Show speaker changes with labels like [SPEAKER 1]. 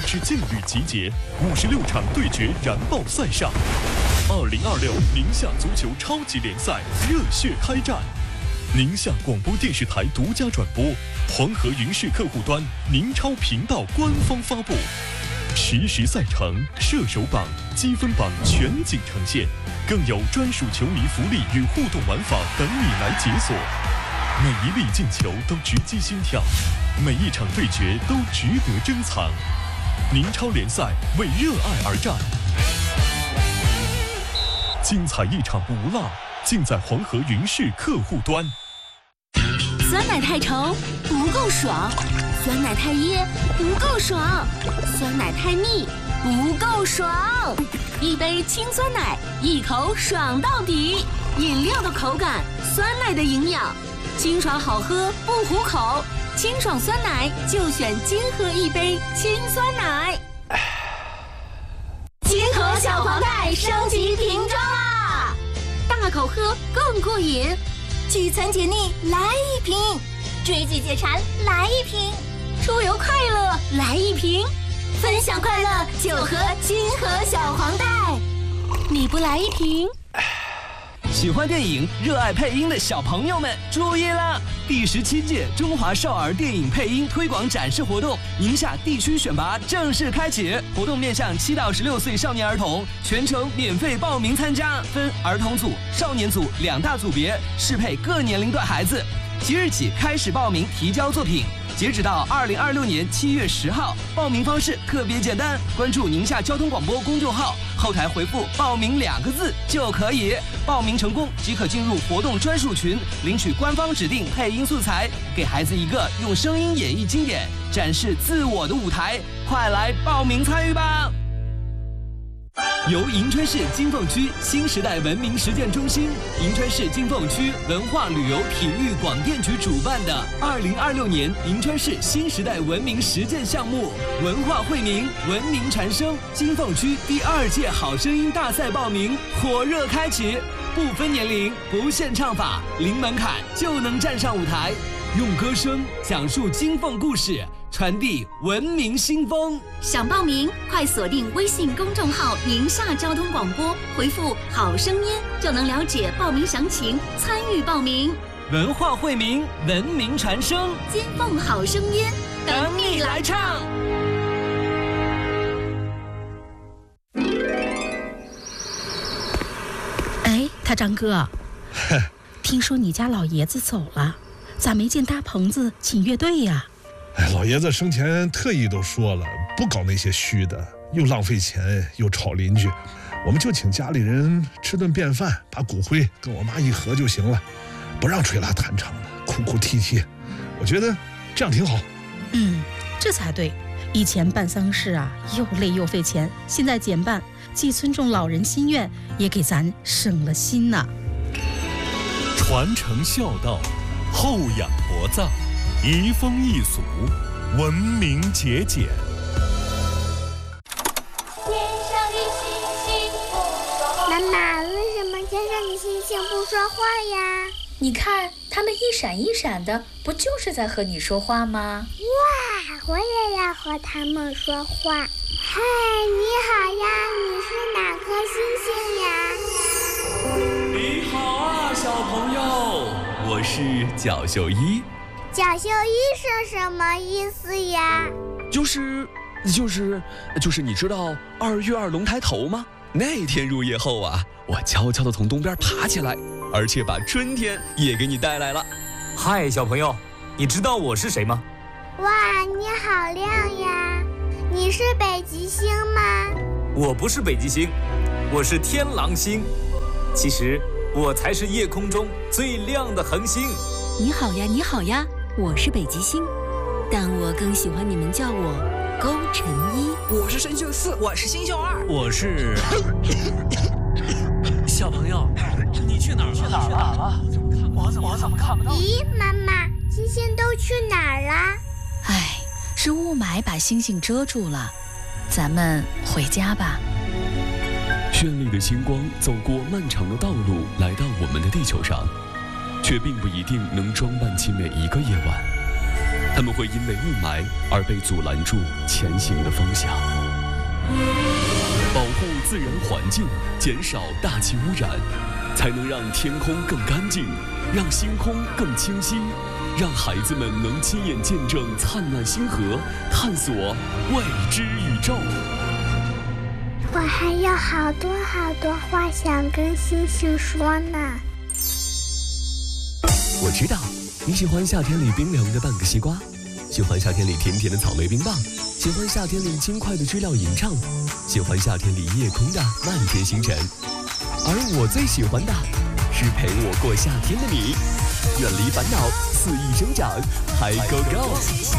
[SPEAKER 1] 之劲旅集结，56场对决燃爆赛上，2026宁夏足球超级联赛热血开战。宁夏广播电视台独家转播，黄河云视客户端、宁超频道官方发布，实时赛程、射手榜、积分榜全景呈现，更有专属球迷福利与互动玩法等你来解锁。每一粒进球都直击心跳，每一场对决都值得珍藏。宁超联赛为热爱而战，精彩一场不落，尽在黄河云视客户端。
[SPEAKER 2] 酸奶太稠不够爽，酸奶太噎不够爽，酸奶太腻不够爽。一杯清酸奶，一口爽到底。饮料的口感，酸奶的营养，清爽好喝不糊口。清爽酸奶就选金河一杯清酸奶。金河小黄袋升级瓶装啦，大口喝更过瘾。聚餐解腻来一瓶，追剧解馋来一瓶，出游快乐来一瓶，分享快乐就喝金河小黄袋。你不来一瓶？
[SPEAKER 3] 喜欢电影、热爱配音的小朋友们注意了！第17届中华少儿电影配音推广展示活动宁夏地区选拔正式开启，活动面向7到16岁少年儿童，全程免费报名参加，分儿童组、少年组2大组别，适配各年龄段孩子。即日起开始报名提交作品，截止到2026年7月10号。报名方式特别简单，关注宁夏交通广播公众号，后台回复报名2个字就可以。报名成功即可进入活动专属群，领取官方指定配音素材，给孩子一个用声音演绎经典、展示自我的舞台。快来报名参与吧！由银川市金凤区新时代文明实践中心、银川市金凤区文化旅游体育广电局主办的2026年银川市新时代文明实践项目“文化惠民，文明传声”金凤区第2届好声音大赛报名火热开启，不分年龄，不限唱法，零门槛就能站上舞台，用歌声讲述金凤故事，传递文明新风。
[SPEAKER 2] 想报名，快锁定微信公众号“宁夏交通广播”，回复“好声音”就能了解报名详情，参与报名。
[SPEAKER 3] 文化惠民，文明传声，
[SPEAKER 2] 金凤好声音，
[SPEAKER 3] 等你来唱。
[SPEAKER 4] 哎，他张哥，听说你家老爷子走了，咋没见搭棚子请乐队呀？
[SPEAKER 5] 老爷子生前特意都说了，不搞那些虚的，又浪费钱又吵邻居，我们就请家里人吃顿便饭，把骨灰跟我妈一合就行了，不让吹拉弹唱的，哭哭啼啼，我觉得这样挺好。
[SPEAKER 4] 这才对。以前办丧事啊，又累又费钱，现在减半，既尊重老人心愿，也给咱省了心呐。
[SPEAKER 1] 传承孝道，厚养薄葬，移风易俗，文明节俭。
[SPEAKER 6] 妈妈，为什么天上的星星不说话呀？
[SPEAKER 7] 你看，它们一闪一闪的，不就是在和你说话吗？
[SPEAKER 6] 哇，我也要和它们说话。嗨，你好呀，你是哪颗星星呀？
[SPEAKER 3] 你好啊，小朋友，我是角秀一。
[SPEAKER 6] 角秀一是什么意思呀？
[SPEAKER 3] 就是你知道2月2龙抬头吗？那天入夜后啊，我悄悄地从东边爬起来，而且把春天也给你带来了。
[SPEAKER 8] 嗨，小朋友，你知道我是谁吗？
[SPEAKER 6] 哇，你好亮呀！你是北极星吗？
[SPEAKER 8] 我不是北极星，我是天狼星。其实我才是夜空中最亮的恒星。
[SPEAKER 2] 你好呀，你好呀，我是北极星，但我更喜欢你们叫我勾陈一。
[SPEAKER 9] 我是生锈4，我是星宿2，
[SPEAKER 8] 我是小朋友，你去哪儿了？我怎么看不到？
[SPEAKER 6] 咦，妈妈，星星都去哪儿了？
[SPEAKER 2] 唉，是雾霾把星星遮住了，咱们回家吧。
[SPEAKER 1] 绚丽的星光走过漫长的道路，来到我们的地球上，却并不一定能装扮起每一个夜晚。
[SPEAKER 10] 他们会因为雾霾而被阻拦住前行的方向。保护自然环境，减少大气污染，才能让天空更干净，让星空更清晰，让孩子们能亲眼见证灿烂星河，探索未知宇宙。
[SPEAKER 6] 我还有好多好多话想跟星星说呢。
[SPEAKER 10] 我知道你喜欢夏天里冰凉的半个西瓜，喜欢夏天里甜甜的草莓冰棒，喜欢夏天里轻快的知了吟唱，喜欢夏天里夜空的漫天星辰。而我最喜欢的是陪我过夏天的你，远离烦恼，肆意生长，嗨 Go Go！